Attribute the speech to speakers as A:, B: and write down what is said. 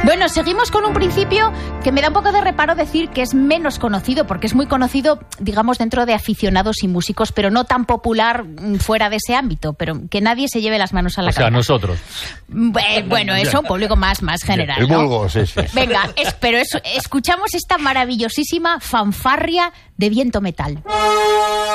A: Bueno, seguimos con un principio que me da un poco de reparo decir que es menos conocido, porque es muy conocido, digamos, dentro de aficionados y músicos, pero no tan popular fuera de ese ámbito, pero que nadie se lleve las manos a la cabeza.
B: O sea, nosotros.
A: Bueno, eso, un público más general,
C: El
A: ¿no?
C: vulgo, sí.
A: Venga, escuchamos esta maravillosísima fanfarria de viento metal.